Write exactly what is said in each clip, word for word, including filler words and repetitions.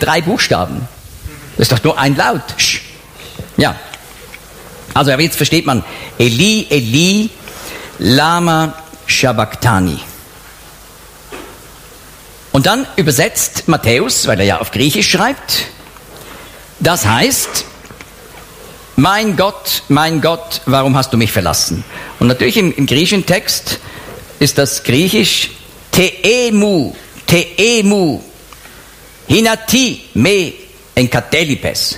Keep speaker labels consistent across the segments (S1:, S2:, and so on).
S1: drei Buchstaben. Das ist doch nur ein Laut. Sch. Ja. Also jetzt versteht man, Eli, Eli, lama sabachthani. Und dann übersetzt Matthäus, weil er ja auf Griechisch schreibt, das heißt, mein Gott, mein Gott, warum hast du mich verlassen? Und natürlich im, im griechischen Text ist das Griechisch Teemu, Teemu, Hinati me enkatelipes.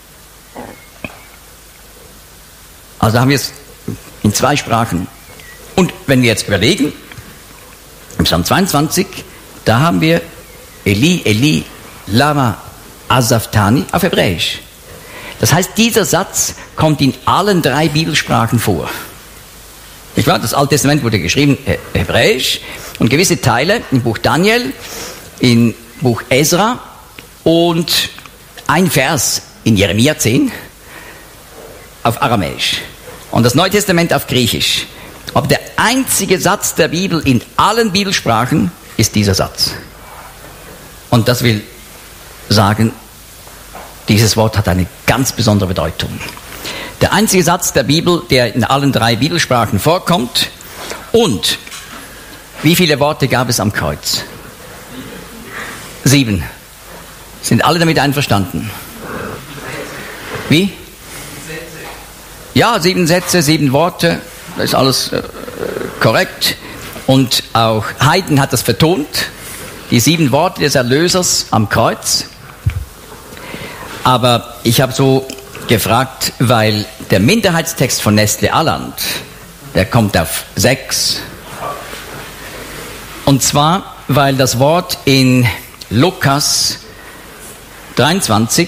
S1: Also haben wir es in zwei Sprachen. Und wenn wir jetzt überlegen, im Psalm zweiundzwanzig, da haben wir Eli, Eli, lama sabachthani auf Hebräisch. Das heißt, dieser Satz kommt in allen drei Bibelsprachen vor. Nicht wahr? Das Alte Testament wurde geschrieben Hebräisch und gewisse Teile im Buch Daniel, im Buch Esra und ein Vers in Jeremia zehn auf Aramäisch und das Neue Testament auf Griechisch. Aber der einzige Satz der Bibel in allen Bibelsprachen ist dieser Satz. Und das will sagen, dieses Wort hat eine ganz besondere Bedeutung. Der einzige Satz der Bibel, der in allen drei Bibelsprachen vorkommt. Und wie viele Worte gab es am Kreuz? Sieben. Sind alle damit einverstanden? Wie? Ja, sieben Sätze, sieben Worte. Das ist alles äh, korrekt. Und auch Haydn hat das vertont. Die sieben Worte des Erlösers am Kreuz. Aber ich habe so gefragt, weil der Minderheitstext von Nestle Aland, der kommt auf sechs. Und zwar, weil das Wort in Lukas dreiundzwanzig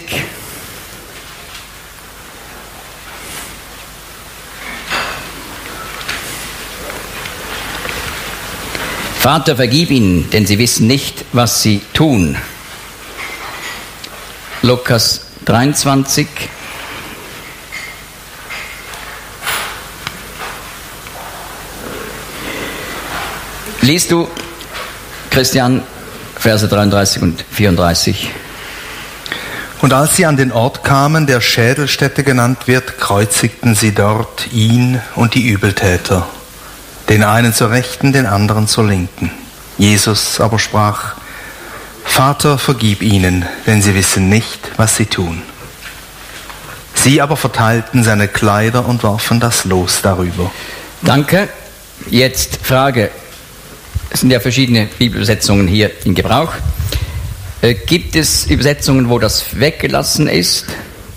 S1: Vater, vergib ihnen, denn sie wissen nicht, was sie tun. Lukas dreiundzwanzig. Liest du, Christian, Verse dreiunddreißig und vierunddreißig.
S2: Und als sie an den Ort kamen, der Schädelstätte genannt wird, kreuzigten sie dort ihn und die Übeltäter. Den einen zur Rechten, den anderen zur Linken. Jesus aber sprach: Vater, vergib ihnen, denn sie wissen nicht, was sie tun. Sie aber verteilten seine Kleider und warfen das Los darüber.
S1: Danke. Jetzt Frage. Es sind ja verschiedene Bibelübersetzungen hier in Gebrauch. Äh, gibt es Übersetzungen, wo das weggelassen ist?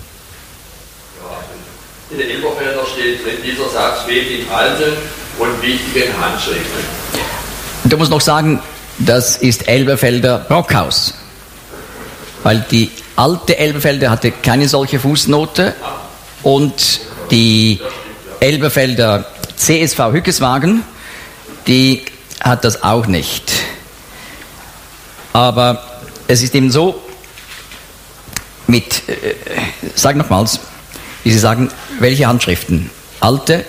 S3: In der Elberfelder steht drin, dieser Satz steht in alten und wichtigen Handschriften.
S1: Du musst noch sagen, das ist Elberfelder Brockhaus. Weil die alte Elberfelder hatte keine solche Fußnote und die Elberfelder C S V Hückeswagen, die hat das auch nicht. Aber es ist eben so, mit, äh, sag nochmals, wie Sie sagen, welche Handschriften? Alte?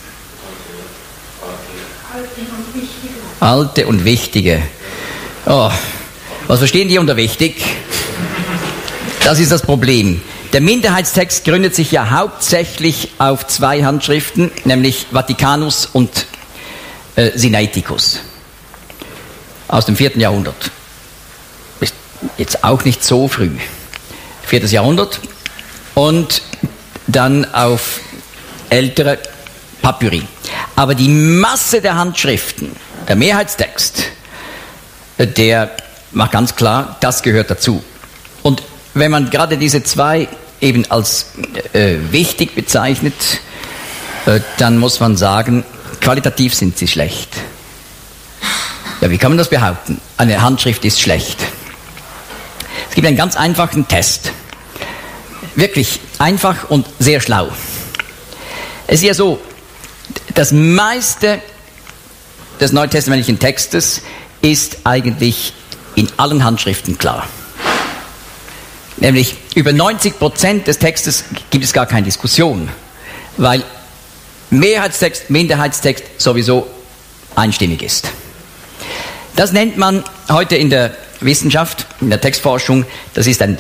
S1: Alte und wichtige. Oh, was verstehen die unter wichtig? Das ist das Problem. Der Minderheitstext gründet sich ja hauptsächlich auf zwei Handschriften, nämlich Vatikanus und äh, Sinaiticus aus dem vierten Jahrhundert. Ist jetzt auch nicht so früh. Viertes Jahrhundert. Und dann auf ältere Papyri. Aber die Masse der Handschriften, der Mehrheitstext, der macht ganz klar, das gehört dazu. Und wenn man gerade diese zwei eben als äh, wichtig bezeichnet, äh, dann muss man sagen, qualitativ sind sie schlecht. Ja, wie kann man das behaupten? Eine Handschrift ist schlecht. Es gibt einen ganz einfachen Test. Wirklich einfach und sehr schlau. Es ist ja so, das meiste des neutestamentlichen Textes ist eigentlich in allen Handschriften klar. Nämlich über neunzig Prozent des Textes gibt es gar keine Diskussion, weil Mehrheitstext, Minderheitstext sowieso einstimmig ist. Das nennt man heute in der Wissenschaft, in der Textforschung, das ist ein